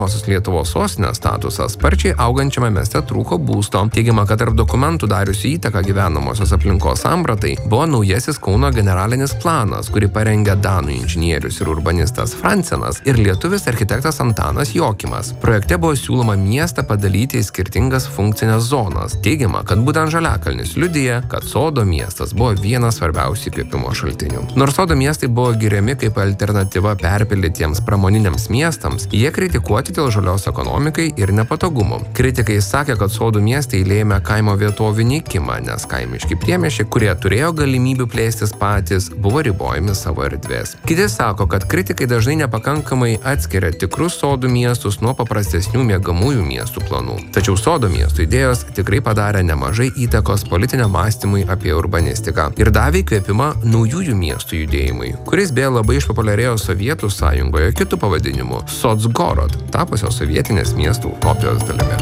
Lietuvos sostinės statusas sparčiai augančiame mieste trūko būsto. Teigiama, kad tarp dokumentų dariusių įtaką gyvenamosios aplinkos sampratai buvo naujasis Kauno generalinis planas, kurį parengė danų inžinierius ir urbanistas Fransenas ir lietuvis architektas Antanas Jokimas. Projekte buvo siūloma miestą padalyti į skirtingas funkcinės zonas. Teigiama, kad būtent Žaliakalnis liudija, kad Sodo miestas buvo vienas svarbiausių įkvėpimo šaltinių. Nors Sodo miestai buvo giriami kaip alternatyva perpildytiems pramoniniams miestams, jie kritikuoti dėl žalios ekonomikai ir nepatogumų. Kritikai sakė, kad Sodų miestai lėmė kaimo vietovių nykimą, nes kaimiški priemiesčiai, kurie turėjo galimybių plėstis patys, buvo ribojami savo erdvės. Kiti sako, kad kritikai dažnai nepakankamai atskiria tikrus Sodų miestus nuo paprastesnių miegamųjų miestų planų. Tačiau Sodo miestų idėjos tikrai padarė nemažai įtakos politiniam mąstymui apie urbanistiką ir davė įkvėpimą naujųjų miestų judėjimui, kuris beje labai išpopuliarėjo Sovietų sąjungoje kitu pavadinimu Socgorod, tapusios sovietinės miestų utopijos dalimi.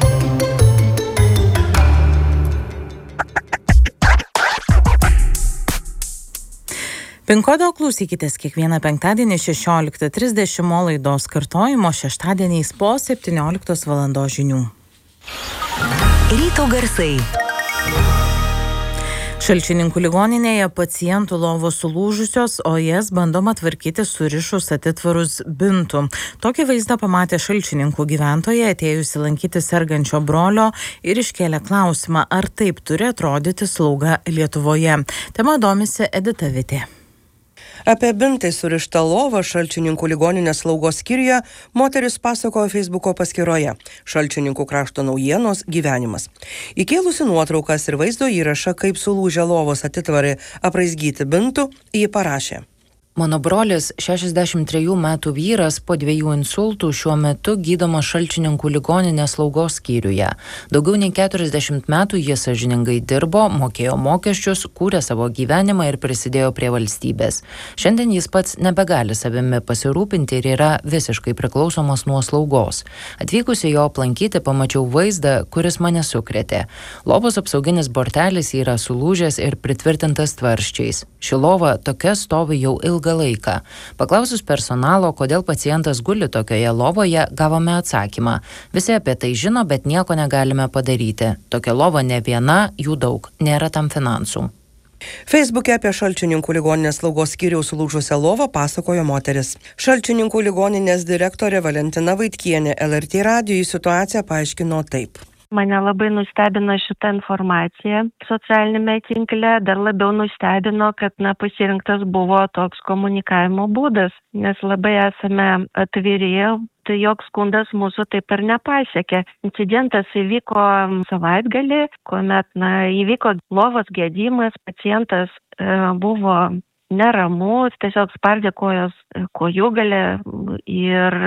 PIN kodo klausykitės kiekvieną penktadienį 16:30 laidos kartojimo šeštadieniais po 17 valandos žinių. Ryto garsai. Šalčininkų ligoninėje pacientų lovos sulūžusios, o jas bandoma tvarkyti surišus atitvarus bintų. Tokį vaizdą pamatė Šalčininkų gyventojai, atėjusi lankyti sergančio brolio ir iškėlė klausimą, ar taip turi atrodyti slauga Lietuvoje. Tema domisi Edita Vitė. Apie bintai surištą lovą Šalčininkų ligoninės slaugos skyriuje moteris pasakojo Facebooko paskyroje Šalčininkų krašto naujienos gyvenimas. Įkėlusi nuotraukas ir vaizdo įrašą, kaip sulūžę lovos atitvarai apraizgyti bintų, ji parašė. Mano brolis, 63 metų vyras, po 2 insultų šiuo metu gydomas Šalčininkų ligoninės slaugos skyriuje. Daugiau nei 40 metų jis sąžiningai dirbo, mokėjo mokesčius, kūrė savo gyvenimą ir prisidėjo prie valstybės. Šiandien jis pats nebegali savimi pasirūpinti ir yra visiškai priklausomas nuo slaugos. Atvykusi jo aplankyti, pamačiau vaizdą, kuris mane sukrėtė. Lovos apsauginis bortelis yra sulūžęs ir pritvirtintas tvarsčiais. Ši lova tokia stovi jau ilgą laiką. Paklausus personalo, kodėl pacientas guli tokioje lovoje, gavome atsakymą. Visi apie tai žino, bet nieko negalime padaryti. Tokia lova ne viena, jų daug, nėra tam finansų. Facebook'e apie Šalčininkų ligoninės slaugos skyriaus sulūžusią lovą pasakojo moteris. Šalčininkų ligoninės direktorė Valentina Vaitkienė LRT radijui situaciją paaiškino taip. Mane labai nustebino šitą informaciją socialinėme tinkle, dar labiau nustebino, kad pasirinktas buvo toks komunikavimo būdas, nes labai esame atviri, tai joks skundas mūsų taip ir nepasiekė. Incidentas įvyko savaitgalį, kuomet įvyko lovos gedimas, pacientas buvo neramus, tiesiog spardė kojūgalę ir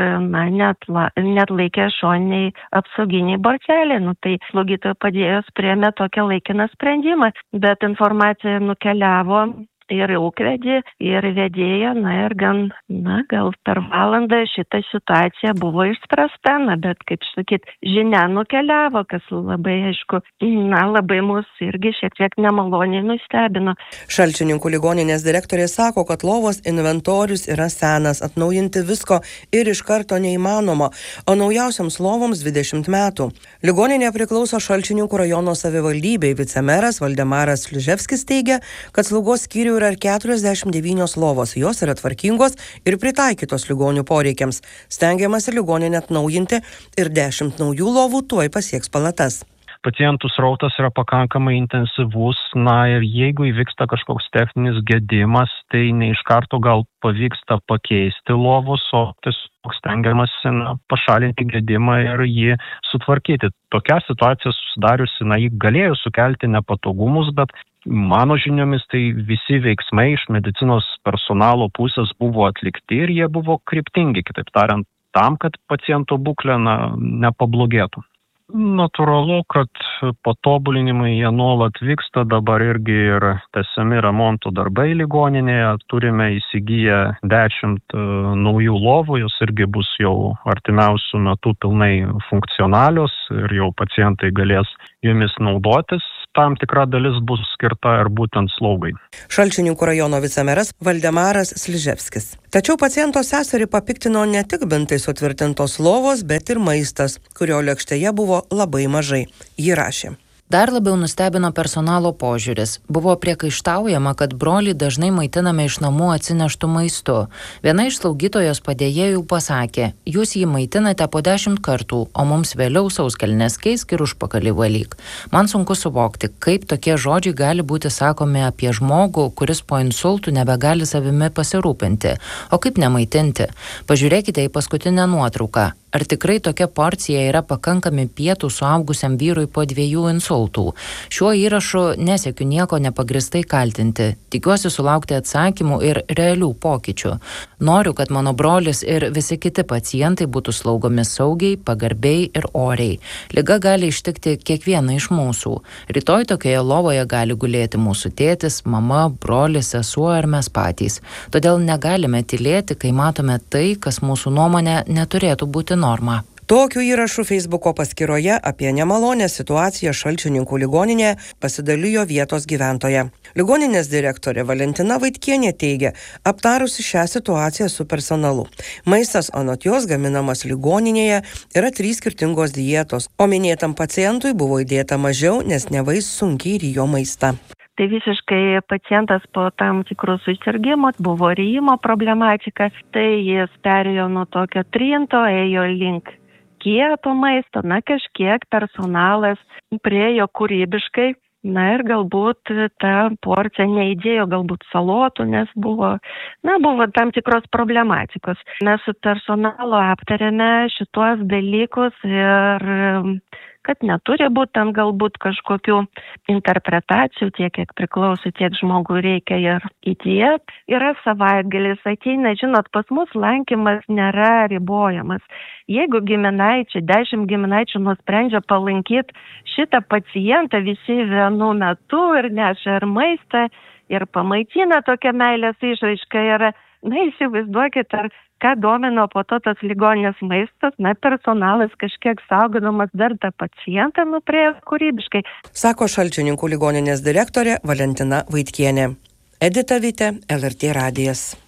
net laikė šoniniai apsauginiai borteliai. Tai slaugytoja padėjus priėmė tokią laikiną sprendimą, bet informacija nukeliavo ir ūkvedį, ir vedėją, ir gal per valandą šita situacija buvo išspręsta, bet, kaip sakyt, žinia nukeliavo, kas labai, aišku, labai mus irgi šiek tiek nemaloniai nustebino. Šalčininkų ligoninės direktorė sako, kad lovos inventorius yra senas, atnaujinti visko ir iš karto neįmanoma, o naujausiams lovoms 20 metų. Ligoninė priklauso Šalčininkų rajono savivaldybei. Vicemeras Valdemaras Liževskis teigia, kad slaugos skyrių yra 49 lovos, jos yra tvarkingos ir pritaikytos ligonių poreikiams. Stengiamasi ligoninę atnaujinti ir 10 naujų lovų tuoj pasieks palatas. Pacientų srautas yra pakankamai intensyvus, ir jeigu įvyksta kažkoks techninis gedimas, tai ne iš karto gal pavyksta pakeisti lovus, o tiesiog stengiamasi pašalinti gedimą ir jį sutvarkyti. Tokia situacija susidariusi, ji galėjo sukelti nepatogumus, bet mano žiniomis tai visi veiksmai iš medicinos personalo pusės buvo atlikti ir jie buvo kryptingi, kitaip tariant, tam, kad paciento būklė nepablogėtų. Natūralu, kad patobulinimai jie nuolat vyksta, dabar irgi ir tęsiami remonto darbai ligoninėje, turime įsigiję 10 naujų lovų, jos irgi bus jau artimiausių metų pilnai funkcionalios ir jau pacientai galės jomis naudotis. tam tikra dalis bus skirta ir būtent slaugai. Šalčininkų rajono vicemeras Valdemaras Sliževskis. Tačiau paciento seserį papiktino ne tik bintai sutvirtintos lovos, bet ir maistas, kurio lėkštėje buvo labai mažai. Ji rašė. Dar labiau nustebino personalo požiūris. Buvo priekaištaujama, kad brolį dažnai maitiname iš namų atsineštų maistu. Viena iš slaugytojos padėjėjų pasakė, jūs jį maitinate po 10 kartų, o mums vėliau sauskelnes keisk ir užpakalį valyk. Man sunku suvokti, kaip tokie žodžiai gali būti sakomi apie žmogų, kuris po insultų nebegali savimi pasirūpinti. O kaip nemaitinti? Pažiūrėkite į paskutinę nuotrauką. Ar tikrai tokia porcija yra pakankami pietų suaugusiam vyrui po 2 insultų? Šiuo įrašu nesiekiu nieko nepagristai kaltinti. Tikiuosi sulaukti atsakymų ir realių pokyčių. Noriu, kad mano brolis ir visi kiti pacientai būtų slaugomi saugiai, pagarbiai ir oriai. Liga gali ištikti kiekvieną iš mūsų. Rytoj tokioje lovoje gali gulėti mūsų tėtis, mama, brolis, sesuo ar mes patys. Todėl negalime tylėti, kai matome tai, kas mūsų nuomonė neturėtų būti norma. Tokiu įrašu Facebooko paskyroje apie nemalonę situaciją Šalčininkų ligoninėje pasidalijo vietos gyventoja. Ligoninės direktorė Valentina Vaitkienė teigia, aptarusi šią situaciją su personalu. Maistas anot jos gaminamas ligoninėje yra 3 skirtingos dietos, o minėtam pacientui buvo įdėta mažiau, nes nevais sunkiai rijo maistą. Tai visiškai pacientas po tam tikrų susirgymų, buvo ryjimo problematika, tai jis perėjo nuo tokio trinto, ėjo link kieto maisto, kažkiek personalas priejo kūrybiškai, ir galbūt tą porciją neįdėjo galbūt salotų, nes buvo tam tikros problematikos. Mes su personalu aptarėme šituos dalykus ir kad neturi būti ten galbūt kažkokių interpretacijų, tiek kiek priklauso, tiek žmogui reikia ir įdėt. Yra savaitgalis, ateina, žinot, pas mus lankymas nėra ribojamas. Jeigu 10 giminaičių nusprendžia palankyti šitą pacientą visi vienu metu ir neša ir maistą, ir pamaitina tokia meilės išraiška yra, įsivaizduokit, ką domino po to tas ligoninės maistas, personalas kažkiek saugodamas dar tą pacientą nuprėjo kūrybiškai. Sako Šalčininkų ligoninės direktorė Valentina Vaitkienė. Edita Vitė, LRT radijas.